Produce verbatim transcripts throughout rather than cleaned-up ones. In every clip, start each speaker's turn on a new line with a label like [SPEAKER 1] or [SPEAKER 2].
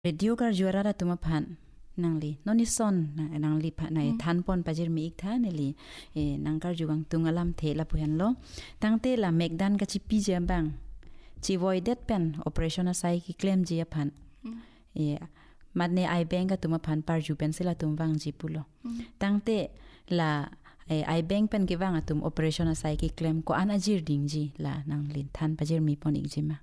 [SPEAKER 1] Radio kar juara da tuma phan nangli noni son nangli phan nai than pon pajir mi ik tha neli e nangkar jugang tungalam thela puhan lo tangte la megdan ka chi pi je bang chi voidet pen operation asai ki claim je phan e madne ai bank ka tuma phan par ju pen sela tum wang ji pulo tangte la ai bank pen ki wang atum operation asai ki claim ko an ajir ding ji la nangli than pajir mi pon ik jima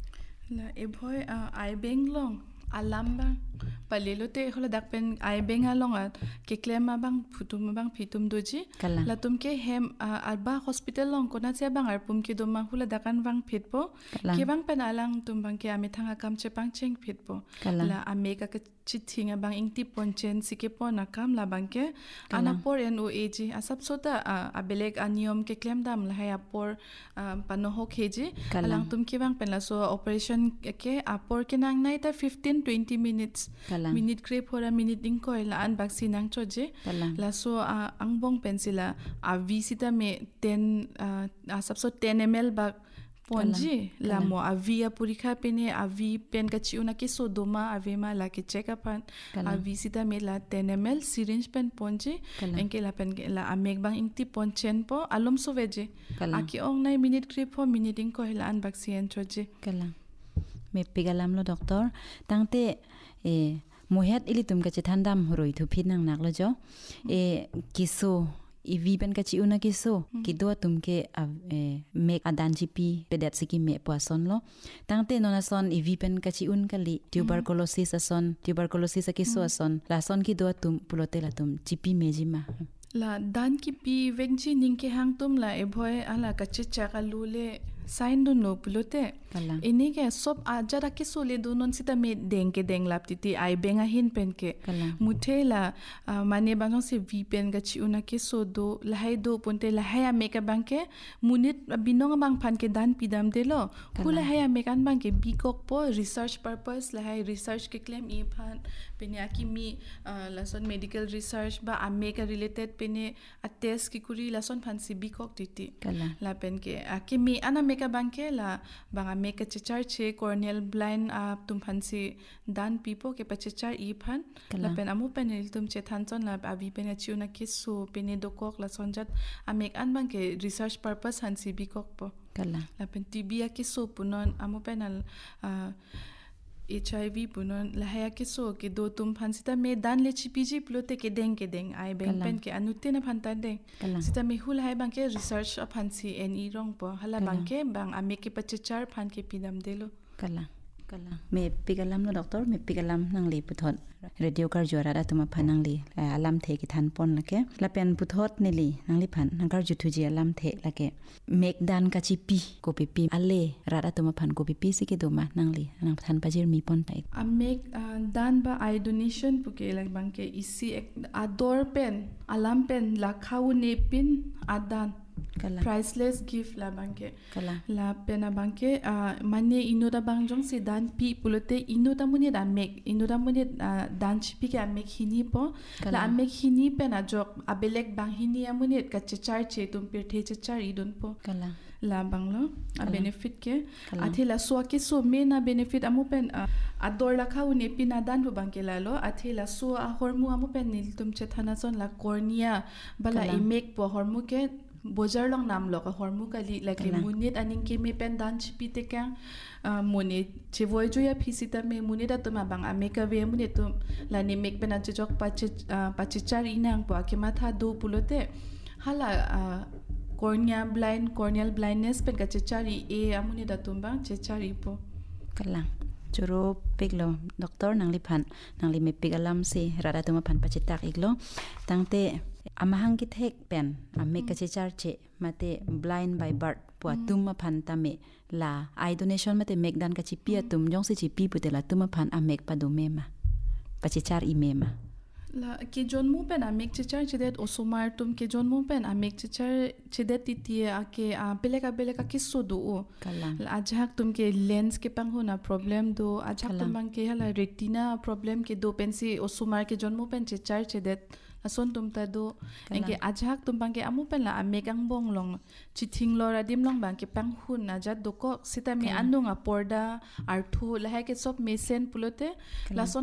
[SPEAKER 2] la e boy ai bank long alamba palelo te hola dakpen ai benga longa ke claim bang phutum bang phitum doji la tum ke hem alba hospital long kona che bang arpum ki doma hula dakan bang phitpo ke bang penalang tum bang ke ami thanga kam che pang cheng phitpo la ameka ke chithinga bang ingti ponchen sike pona kam la bang ke anapor no ag asap sota abeleg aniom ke claim dam la haya por pano ho kheji alang tum ke bang penla so operation ke apor ke nang nai ta fifteen twenty minutes minute crepe hora minute ding ko la an vaccine ang choje la so ang bong pensila a visita me ten asap so ten ml bag ponji la mo avia purikha pene avi pen ka chiuna ke so doma avema la ke check up an a visita me la ten ml syringe pen ponji enke la pen la amek bang ingti ponchen po alom so veje aki ong nai minute crepe ho minute ding ko la an vaccine choje
[SPEAKER 1] kala me pigalam lo doctor tangte e mohet ili tum ka chethandam horoi thu phinang nak lo jo e kiso i viben ka chi una kiso ki do tum ke make adan gp pedet siki me poison lo tangte nona son i viben ka chi un kali tuberculosis ason tuberculosis akiso ason la son ki do tum pulote la tum gp mejima
[SPEAKER 2] la dan ki pi vengji ning ke hang tum la e bhoy ala ka chicha ka lule sign do no pulote ini ke sob ajara ke sole do non sita me deng ke deng lap ti ai benga hin pen ke muthela mane bang se vi pen ga chi una ke so do la hai do ponte la hai me ka bang ke munit binong bang phan ke dan pidam de lo khula hai me kan bang ke bikok po research purpose la hai research ke claim e phan pene akimi la son medical research ba ameka related pene a test ki kuri la son phan si bikok titi la pen ke akimi ana meka bangke la banga meka chechar che corneal blind up tum phansi dan pipo ke pachechar i phan la pen amu penel tum che thanchon la avi pen chiuna ke so pene dokok la sonjat amek an bangke research purpose hansi bikok po
[SPEAKER 1] kala
[SPEAKER 2] la pen tibia ke so punon amu penal H I V punon lahaya ke so ke do tum phansita me dan le chipiji plote ke deng ke deng ai beng pen ke anutte na phanta deng sita me hul hai bang ke research of phansi ni rong po hala bang ke bang ame ke pachechar phan ke pidam delo
[SPEAKER 1] kala kala me pigalam no doctor me pigalam nang li puthot radio kar jora da tuma phanang li alam the ki than pon lake la pen puthot ni li nang li phan nang kar juthu ji alam the lake mek dan ka chi pi ko pi pi ale ra da tuma phan ko pi pi sike do ma nang li nang than pajir mi pon tai
[SPEAKER 2] a mek dan ba I donation puke lak bang ke isi ador pen alam pen la khau ne pin adan Kala. Priceless gift la bangke Kala. La pena bangke uh, mane inoda bangjong si dan pi pulote inoda muni da mek inoda muni uh, dan chipi ke mek hini po Kala. La mek hini pena jok abelek bang hini amuni ka chechar che tum pirthe chechar idon po
[SPEAKER 1] Kala.
[SPEAKER 2] La banglo a benefit ke athela so ke so me na benefit amu pen uh, ador la khau ne pina dan bu bangke la lo athela so a hormu amu pen nil tum che thana son la cornea bala imek po hormu ke bojar long nam lo ka hormu kali like munit aning ke me pen dan chipi te ka munit chevoi jo ya phisita me munit da tuma bang ameka ve munit tum la ni mek pen a jok pachi pachichar inang po ke matha do pulote hala cornea blind corneal blindness pen ka chechari e amuni da tum bang chechari po
[SPEAKER 1] kala churo piglo doctor nangli phan nangli me pigalam se rada tuma phan pachitak iglo tangte amahang ki thek pen ame ka chechar che mate blind by birth po tum phan ta me la I donation mate mek dan ka chi pi tum jong se chi pi putela tum phan amek pa do mema pachichar i mema
[SPEAKER 2] la ke jonmu pen amek chechar chedet osomar tum ke jonmu pen amek chechar chedet titie ake beleka beleka kisso do la ajhak tum ke lens ke pang hona problem do ajhak tum bang ke hala retina problem ke do pen si osomar ke jonmu pen chechar chedet ason tum ta do engke ajhak tum bang ke amu pen la amek ang bong long chithing lora dim long bang ke pang hun ajat do ko sita me anung a porda arthu la ha ke sop mesen pulote la son